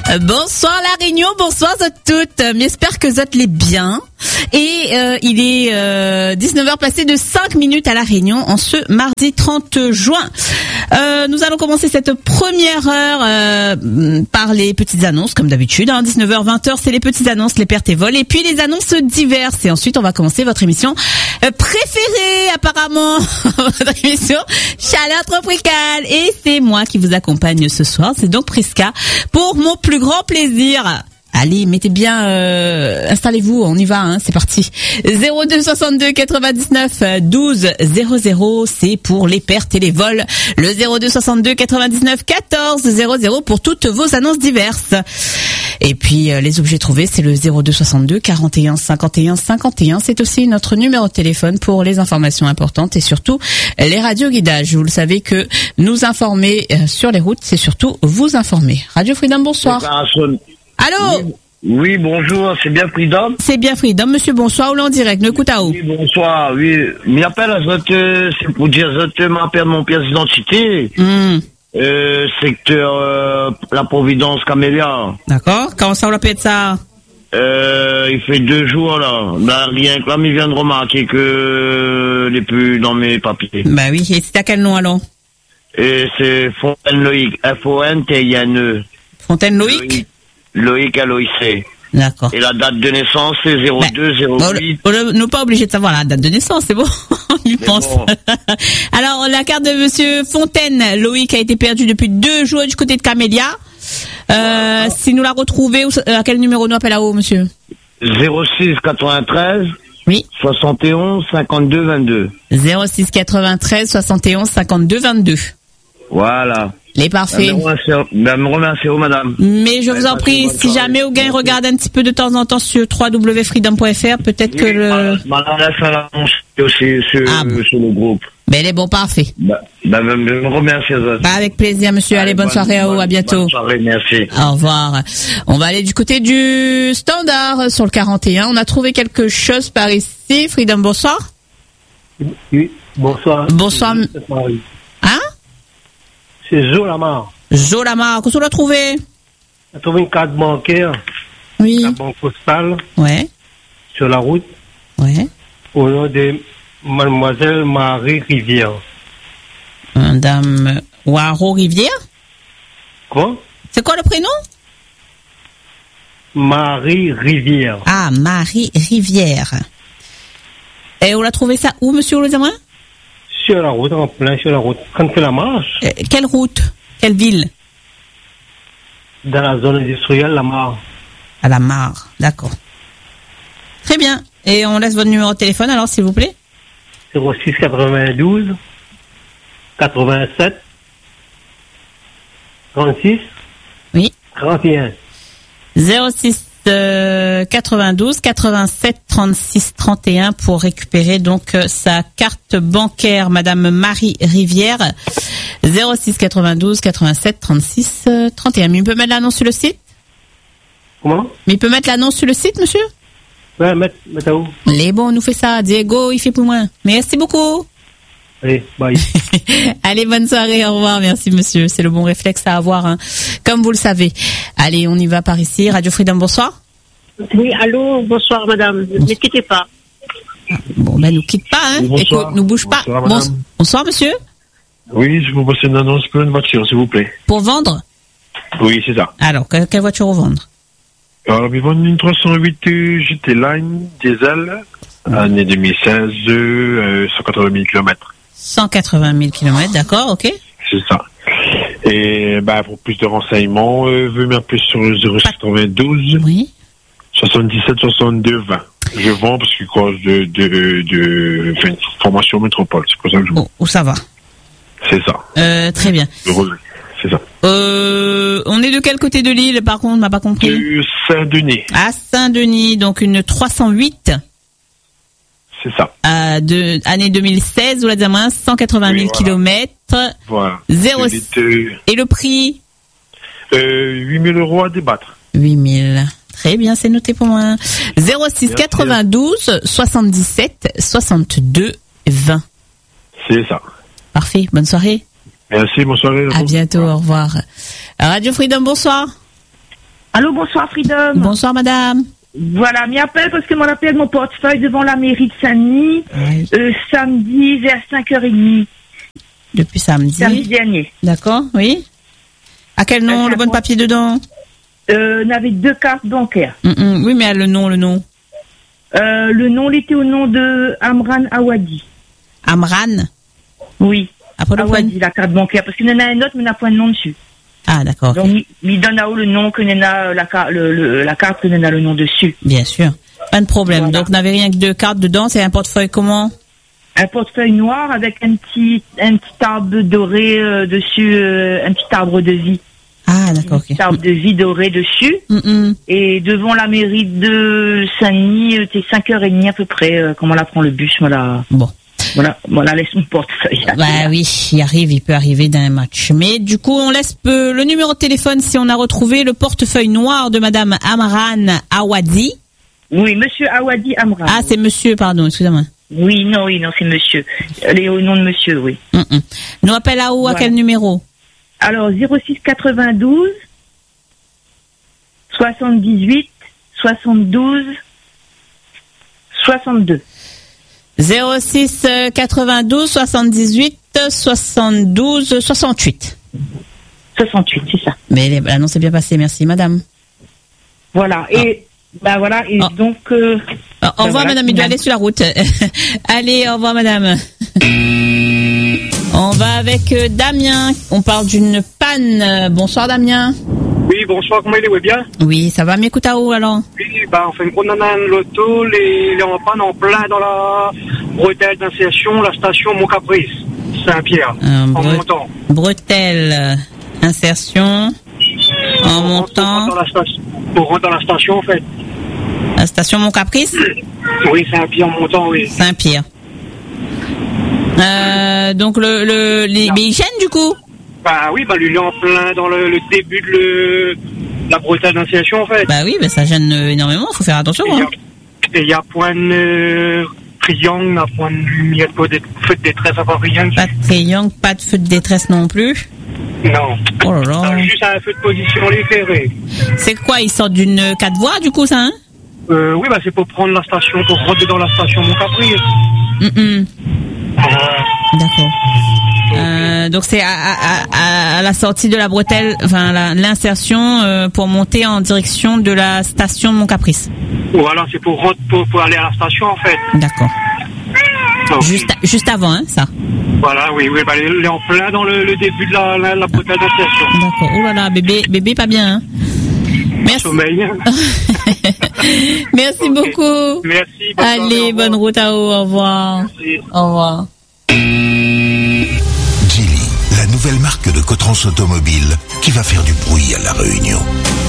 Bonsoir La Réunion, bonsoir à toutes. J'espère que vous êtes les bien. Et il est 19h passé de 5 minutes à La Réunion en ce mardi 30 juin. Nous allons commencer cette première heure par les petites annonces comme d'habitude. 19h, 20h, c'est les petites annonces, les pertes et vols. Et puis les annonces diverses. Et ensuite, on va commencer votre émission préférée apparemment. Votre émission Chaleur Tropicale. Et c'est moi qui vous accompagne ce soir. C'est donc Prisca pour mon plus grand plaisir. Allez, mettez bien, installez-vous, on y va, hein, c'est parti. 02 62 99 12 00, c'est pour les pertes et les vols. Le 02 62 99 14 00 pour toutes vos annonces diverses. Et puis les objets trouvés, c'est le 02 62 41 51 51. C'est aussi notre numéro de téléphone pour les informations importantes et surtout les radioguidages. Vous le savez que nous informer sur les routes, c'est surtout vous informer. Radio Freedom, bonsoir. Allô? Oui, bonjour, c'est bien Freedom? C'est bien Freedom, monsieur, bonsoir, ou en direct, ne coûte à où? Oui, bonsoir, oui. M'appelle, c'est pour dire, je m'appelle mon pièce d'identité. Secteur, la Providence Camélia. D'accord, comment ça on l'appelle ça? Il fait 2 jours, là. Rien que là, il vient de remarquer que n'est plus dans mes papiers. Bah oui, et c'est à quel nom alors? Et c'est Fontaine Loïc, F-O-N-T-I-N-E. Fontaine Loïc? Loïc Aloïsé. D'accord. Et la date de naissance, c'est 02 08. On n'est pas obligé de savoir la date de naissance, c'est bon. On y pense. Bon. Alors, la carte de monsieur Fontaine Loïc a été perdue depuis 2 jours du côté de Camélia. Si nous la retrouvez, à quel numéro nous appelle là-haut, monsieur? 06 93. Oui. 71 52 22. 06 93 71 52 22. Voilà. Les parfaits. Me remercie, madame. Mais je vous en prie, si jamais au gain regarde un petit peu de temps en temps sur www.freedom.fr, peut-être que le... Madame laisse l'annonce aussi sur le groupe. Mais les bons parfaits. Me remercie. Avec plaisir, monsieur. Allez, bonne soirée à vous. À bientôt. Bonne soirée, merci. Au revoir. On va aller du côté du standard sur le 41. On a trouvé quelque chose par ici. Freedom, bonsoir. Oui, bonsoir. Bonsoir. Hein? C'est Zolamar. Zolamar, qu'est-ce qu'on a trouvé? On a trouvé une carte bancaire. Oui. Une carte banque postale. Ouais. Sur la route. Ouais. Au nom de Mademoiselle Marie Rivière. Madame Waro Rivière? Quoi? C'est quoi le prénom? Marie Rivière. Ah, Marie Rivière. Et on a trouvé ça où, monsieur Olozamouin? Sur la route, en plein sur la route. Quand on fait la marche. Quelle route? Quelle ville? Dans la zone industrielle, la Mare. À la Mare, d'accord. Très bien. Et on laisse votre numéro de téléphone alors, s'il vous plaît? 06 92 87 36 oui 31. 06 92 87 36 31 pour récupérer donc sa carte bancaire, Madame Marie Rivière. 06 92 87 36 31. Mais il peut mettre l'annonce sur le site? Comment? Mais il peut mettre l'annonce sur le site, monsieur? Ouais, mettre à où? Les bons, on nous fait ça. Diego, il fait pour moi. Merci beaucoup. Allez, bye. Allez, bonne soirée, au revoir. Merci, monsieur. C'est le bon réflexe à avoir, hein. Comme vous le savez. Allez, on y va par ici. Radio Freedom, bonsoir. Oui, allô, bonsoir, madame. Ne quittez pas. Bon, ben, nous quitte pas, hein. Bonsoir. Écoute, nous bouge pas. Bonsoir, monsieur. Oui, je vous passe une annonce pour une voiture, s'il vous plaît. Pour vendre? Oui, c'est ça. Alors, quelle voiture vendre? Alors, ils vendent une 308 GT Line diesel, année 2016, 180 000 km. 180 000 km, d'accord, ok. C'est ça. Et pour plus de renseignements, venez m'appeler sur le 092 oui. 77 62 20. Je vends parce que cause de formation métropole. C'est pour ça que je vends. Où ça va? C'est ça. Très bien. C'est ça. On est de quel côté de l'île, par contre, on m'a pas compris? De Saint-Denis. À Saint-Denis, donc une 308. C'est ça. Année 2016, ou la diamant, 180 000 km. Voilà. 06. Et le prix? 8 000 € à débattre. 8 000. Très bien, c'est noté pour moi. 06 92 77 62 20. C'est ça. Parfait. Bonne soirée. Merci, bonsoir. À bientôt, au revoir. Radio Freedom, bonsoir. Allô, bonsoir Freedom. Bonsoir madame. Voilà, m'y appelle parce que m'en appelle mon portefeuille devant la mairie de Saint-Denis, Oui. samedi vers 5h30. Depuis samedi. Samedi dernier. D'accord, oui. À quel nom, le bon papier dedans? On avait 2 cartes bancaires. Oui, mais le nom. Le nom, il était au nom de Amran Awadi. Amran? Oui. Après le point. Awadi, la carte bancaire. Parce qu'il y en a un autre, mais il n'a point de nom dessus. Ah, d'accord. Donc, il donne à où le nom que n'a la carte que n'a le nom dessus. Bien sûr. Pas de problème. Voilà. Donc, on n'avait rien que 2 cartes dedans. C'est un portefeuille comment? Un portefeuille noir avec un petit arbre doré dessus, un petit arbre de vie. Ah, d'accord, ok. Un petit arbre de vie doré dessus. Et devant la mairie de Saint-Denis, c'est 5h30 à peu près, comment on la prend le bus, voilà. Bon. Voilà, laisse mon portefeuille. Bah oui, il peut arriver d'un match. Mais du coup, on laisse le numéro de téléphone si on a retrouvé le portefeuille noir de madame Amran Awadi. Oui, monsieur Awadi Amran. Ah, c'est monsieur, pardon, excusez-moi. Oui, non, c'est monsieur. Elle est au nom de monsieur, oui. Nous appelle à où, voilà. À quel numéro? Alors, 06 92 78 72 62. 06 92 78 72 68. 68, c'est ça. Mais l'annonce est bien passée, merci madame. Voilà, et donc... au revoir madame, il doit aller sur la route. Allez, au revoir madame. On va avec Damien, on parle d'une panne. Bonsoir Damien. Oui, bonsoir, comment il est, bien? Oui, ça va, m'écoute à où alors? Oui, on fait une gros nana de l'auto, les en panne en plein dans la bretelle d'insertion, la station Mont-Caprice, Saint-Pierre, en montant. Bretelle, insertion, en montant. Pour rentrer dans la station, en fait. La station Mont-Caprice? Oui, Saint-Pierre en montant, oui. Saint-Pierre. Donc mais il gêne du coup? Bah oui, lui il est en plein dans le début de la bretelle d'insertion en fait. Bah oui, ça gêne énormément, faut faire attention. Et il y a point de triangle, point de lumière, feu de détresse, rien. Pas de triangle, pas de feu de détresse non plus. Non. Oh là là. Juste un feu de position légère. C'est quoi, il sort d'une 4 voies du coup ça, hein? Oui, c'est pour prendre la station, pour rentrer dans la station Mont-Caprice. D'accord. Donc c'est à la sortie de la bretelle, enfin l'insertion pour monter en direction de la station Mont-Caprice. Voilà, c'est pour aller à la station en fait. D'accord. Okay. Juste avant, hein, ça. Voilà, oui, il est en plein dans le début de la bretelle d'insertion. D'accord. Oh là là, bébé pas bien, hein. Merci. Sommeil. Merci beaucoup. Merci. Allez, bonne route à vous. Au revoir. Merci. Au revoir. Geely, la nouvelle marque de Cotrans Automobile qui va faire du bruit à La Réunion.